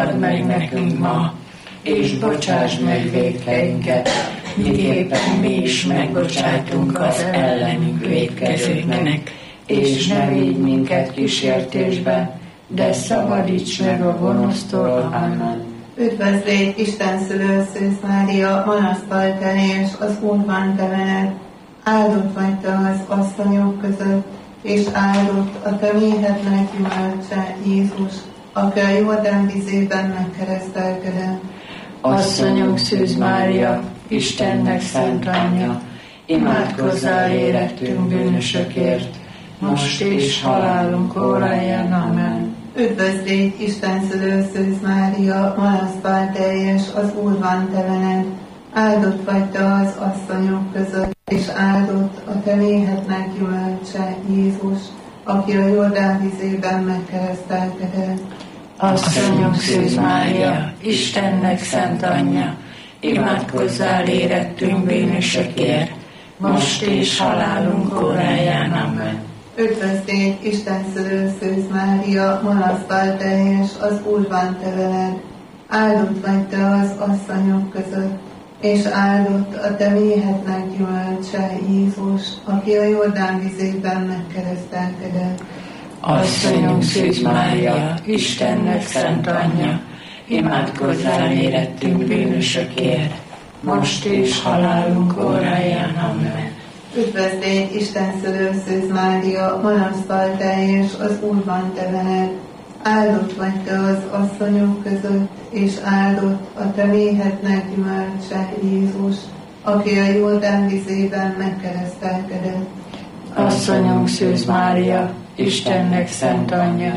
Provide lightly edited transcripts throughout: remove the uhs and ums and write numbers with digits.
add meg nekünk ma, és bocsáss meg vétkeinket, miképpen mi is megbocsátunk az ellenünk vétkezőknek, és ne védj minket kísértésbe, de szabadíts meg a gonosztól. Amen. Üdvözlégy Isten szülő Szűz Mária, manasztal teljes, az Úr van te veled, áldott vagy te az asszonyok között, és áldott a te méhednek gyümölcse, Jézus, aki a Jordán vizében megkeresztelkedett. Asszonyunk Szűz Mária, Istennek szent anyja, imádkozzál érettünk bűnösökért, most és halálunk óráján. Amen. Üdvözlégy Isten szülő Szűz Mária, manasztal teljes, az Úr van te veled, áldott vagy te az asszonyok között, és áldott a te méhednek gyümölcse, Jézus, aki a Jordán vizében megkeresztelkedett. Asszonyunk Szűz Mária, Istennek szent anyja, imádkozzál érettünk bűnösökért, most és halálunk óráján. Amen. Üdvözlégy Isten szülő Szűz Mária, manasztal teljes, az Úr van te veled, áldott vagy te az asszonyok között, és áldott a te méhednek gyümölcse, Jézus, aki a Jordán vizében megkeresztelkedett. Asszonyunk Szűz Mária, Istennek szent anyja, imádkozzál érettünk bűnösökért, most és halálunk óráján. Amen. Üdvözlégy Isten szülő Szűz Mária, manasztal teljes, az Úr van te veled, áldott vagy te az asszonyok között, és áldott a te méhednek gyümölcse, Jézus, aki a Jordán vizében megkeresztelkedett. Asszonyunk Szűz Mária, Istennek szent anyja,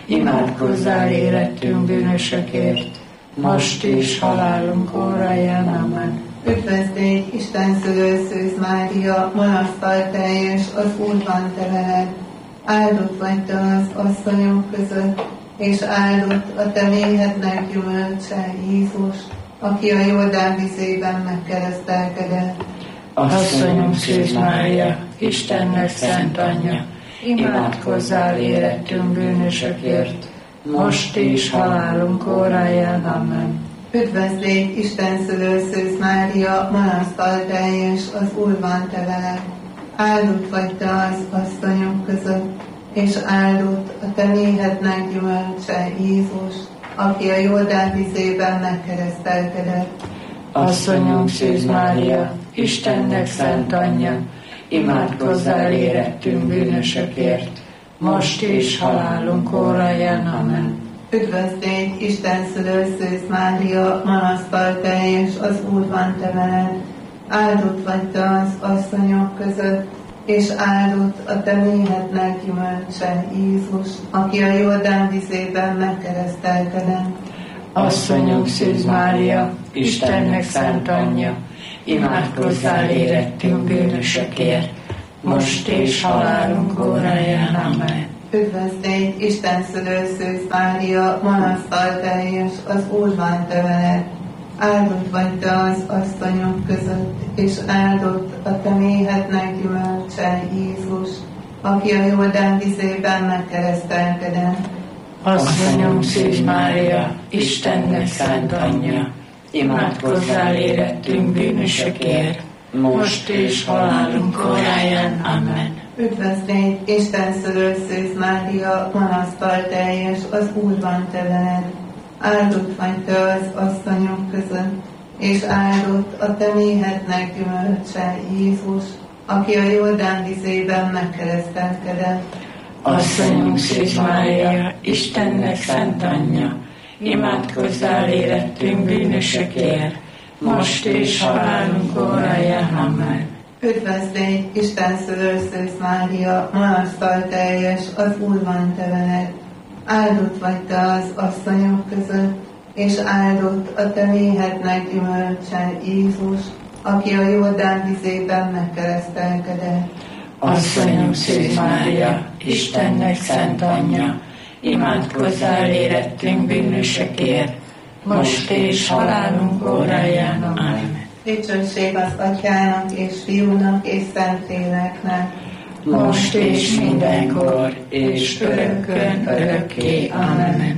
imádkozzál érettünk bűnösökért, most és halálunk óráján. Amen. Üdvözlégy Isten szülő Szűz Mária, manasztal teljes, az Úr van te veled, áldott vagy te az asszonyok között, és áldott a te méhednek gyümölcse, Jézus, aki a Jordán vizében megkeresztelkedett. Asszonyunk Szűz Mária, Istennek szent anyja, imádkozzál érettünk bűnösökért, most és halálunk óráján. Amen. Üdvözlégy Isten szülő Szűz Mária, manasztal teljes, az Úr van te veled, áldott vagy te az asszonyok között, és áldott a te méhednek gyümölcse, Jézus, aki a Jordán vizében megkeresztelkedett. Asszonyunk Szűz Mária, Istennek szent anyja, imádkozzál érettünk bűnösökért, most és halálunk óráján. Amen. Üdvözlégy Isten szülő Szűz Mária, manasztal teljes, az Úr van te veled, áldott vagy te az asszonyok között, és áldott a te méhednek gyümölcse, Jézus, aki a Jordán vizében megkeresztelkedett. Asszonyunk Szűz Mária, Istennek szent anyja, imádkozzál érettünk bűnösökért, most és halálunk óráján. Amen. Üdvözlégy Isten szülő Szűz Mária, manasztal teljes, az Úr van te veled, áldott vagy te az asszonyok között, és áldott a te méhednek gyümölcse, Jézus, aki a Jordán vizében megkeresztelkedett. Asszonyunk Szűz Mária, Istennek szent anyja, imádkozzál érettünk bűnösökért, most és halálunk óráján. Amen. Üdvözlégy Isten szülő Szűz Mária, manasztal teljes, az Úr van te veled, áldott vagy te az asszonyok között, és áldott a te méhednek gyümölcse, Jézus, aki a Jordán vizében megkeresztelkedett. Asszonyunk Szűz Mária, Istennek szent anyja, imádkozzál érettünk bűnösökért, most és halálunk óráján. Amen. Üdvözlégy Isten szülő Szűz Mária, manasztal teljes, az Úr van te veled, áldott vagy te az asszonyok között, és áldott a te méhednek gyümölcse, Jézus, aki a Jordán vizében megkeresztelkedett. Asszonyunk Szűz Mária, Istennek szent anyja, imádkozzál érettünk bűnösökért, most és halálunk óráján. Amen. Dicsőség az Atyának és Fiúnak és Szentléleknek, most és mindenkor, és örökkön örökké. Amen.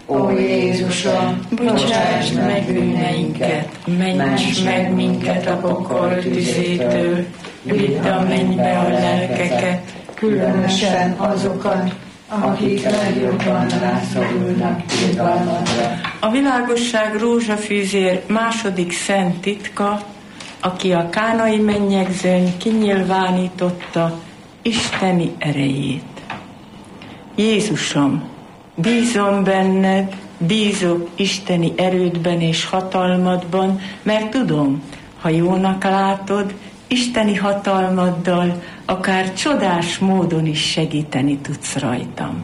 Ó Jézusom, bocsásd meg bűneinket, ments meg minket a pokol tüzétől, vidd a mennybe a lelkeket, különösen azokat, akik legjobban rászorulnak irgalmadra. A világosság rózsafűzér második szent titka, aki a kánai mennyegzőn kinyilvánította isteni erejét. Jézusom, bízom benned, bízok isteni erődben és hatalmadban, mert tudom, ha jónak látod, isteni hatalmaddal akár csodás módon is segíteni tudsz rajtam.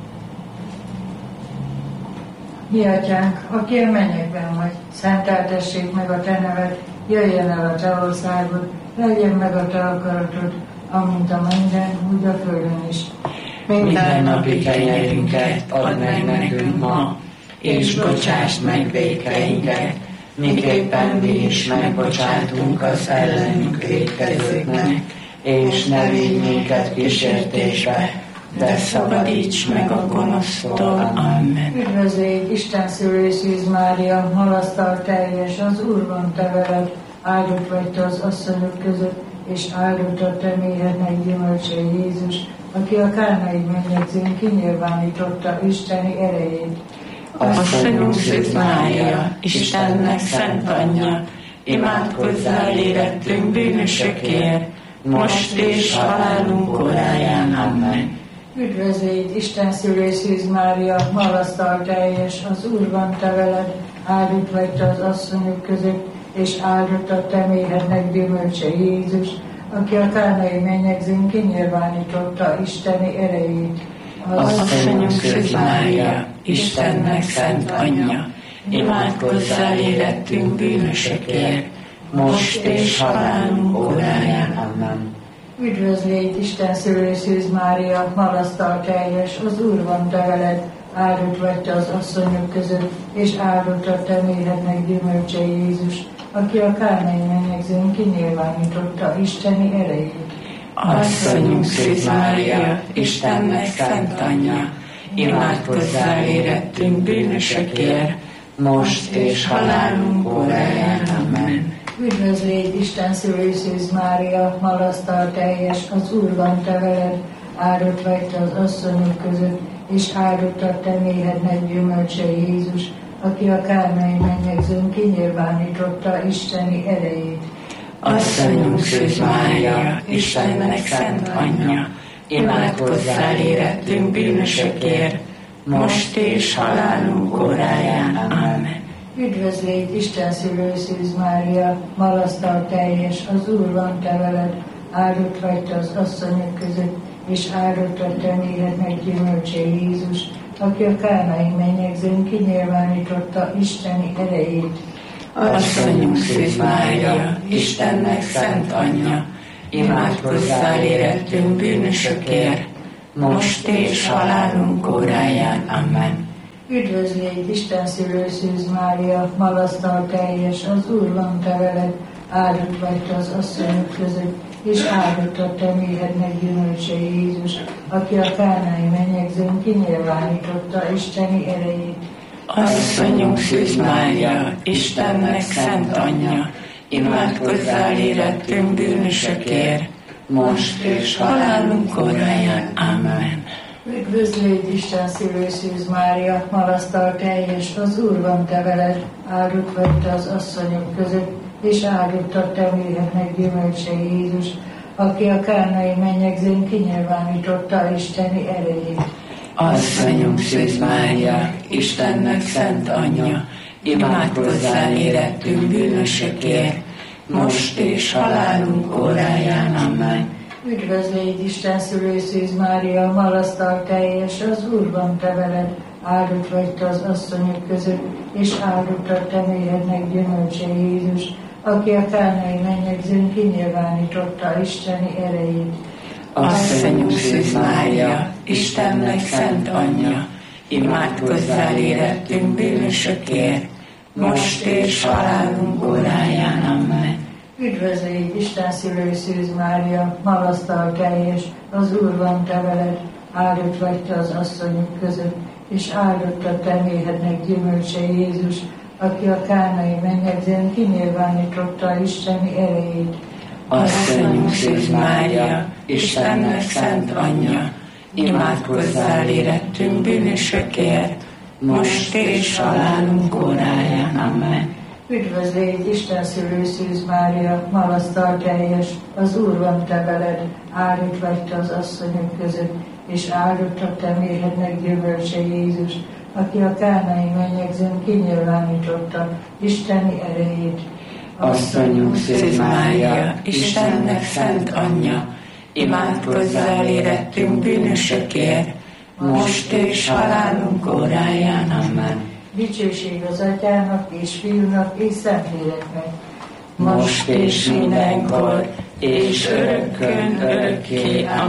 Mi atyánk, aki a mennyekben vagy, szenteltessék meg a te neved, jöjjön el a te országod, legyen meg a te akaratod, amint a mennyben, úgy a földön is. Minden napi kenyerünket add meg nekünk ma, és bocsásd meg vétkeinket, miképpen mi is megbocsátunk az ellenünk vétkezőknek, és ne vigy minket kísértésbe, de szabadíts meg a gonosztól. Amen. Üdvözlégy, Isten szülő Szűz Mária, malasztal teljes, az Úr van te veled, áldott vagy te az asszonyok között, és áldott a te méhednek gyümölcse Jézus, aki a kánai mennyegzőn kinyilvánította isteni erejét. Asszonyunk Szűz Mária, Istennek szent anyja, imádkozzál érettünk bűnösökért, most és halálunk óráján. Amen. Üdvözlégy, Isten szülő Szűz Mária, malasztal teljes, az Úr van te veled, áldott vagy te az asszonyok között, és áldott a te méhednek gyümölcse Jézus, aki a kánai mennyegzőn kinyilvánította isteni erejét. Asszonyunk Szűz Mária, Istennek szent anyja, imádkozzál érettünk bűnösökért, most és halálunk óráján. Amen. Üdvözlégy, Isten szülő Szűz Mária, malasztal teljes, az Úr van te veled, áldott vagy te az asszonyok között, és áldott a te méhednek gyümölcse Jézus, aki a kánai mennyegzőn kinyilvánította isteni erejét. Asszonyunk Szűz Mária, Istennek szent anyja, imádkozzál érettünk bűnösökért, most és halálunk óráján. Amen. Üdvözlégy, Isten szülő Szűz Mária, malasztal teljes, az Úr van te veled, áldott vagy te az asszonyok között, és áldott a te méhednek gyümölcse Jézus, aki a kánai mennyegzőn kinyilvánította isteni erejét. Asszonyunk Szűz Mária, Istennek szent anyja, imádkozzál érettünk bűnösökért, most és halálunk óráján. Amen. Üdvözlégy, Isten szülő Szűz Mária, malasztal teljes, az Úr van te veled, áldott vagy te az asszonyok között, és áldott a te méhednek gyümölcse Jézus, aki a kánai mennyegzőn kinyilvánította isteni erejét. Asszonyunk Szűz Mária, Istennek szent anyja, imádkozzál érettünk bűnösökért, most és halálunk óráján. Amen. Üdvözlégy, Isten szülő Szűz Mária, malasztal teljes, az Úr van te veled, áldott vagy te az asszonyok között, és áldott a te méhednek gyümölcse Jézus, aki a kánai mennyegzőn kinyilvánította isteni erejét. Asszonyunk Szűz Mária, Istennek szent anyja, imádkozzál érettünk bűnösökért, most és halálunk óráján. Amen. Üdvözlégy, Isten szülő Szűz Mária, malasztal teljes, az Úr van te veled, áldott vagy te az asszonyok között, és áldott a te méhednek gyümölcse Jézus, aki a kánai mennyegzőn kinyilvánította isteni erejét. Asszonyunk Szűz Mária, Istennek szent anyja, imádkozzál érettünk bűnösökért, most és halálunk óráján. Amen. Üdvözlégy, Isten szülő Szűz Mária, malasztal teljes, az Úr van te veled, áldott vagy te az asszonyok között, és áldott a te méhednek gyümölcse Jézus, aki a kánai mennyegzőn kinyilvánította isteni erejét. Asszonyunk Szűz Mária, Istennek szent anyja, imádkozzál érettünk bűnösökért, most és halálunk óráján. Amen. Üdvözlégy, Isten szülő Szűz Mária, malasztal teljes, az Úr van te veled, áldott vagy te az asszonyok között, és áldott a terméhetnek gyümölcse Jézus, aki a kánai mennyegzőn kinyilvánította isteni erejét. Asszonyunk Szűz Mária, Istennek szent anyja, imádkozzál érettünk bűnösökért, most és halálunk óráján. Amen. Üdvözlégy, Isten szülő Szűz Mária, magasztal teljes, az Úr van te veled, áldott vagy te az asszonyok között, és áldott a te méhednek gyümölcse Jézus, aki a kánai mennyegzőn kinyilvánította isteni erejét. Asszonyunk Szűz Mária, Istennek szent anyja, imádkozzál érettünk bűnösökért, most és halálunk óráján. Amen. Dicsőség az Atyának és Fiúnak és Szentléleknek, most és mindenkor, és örökkön örökké.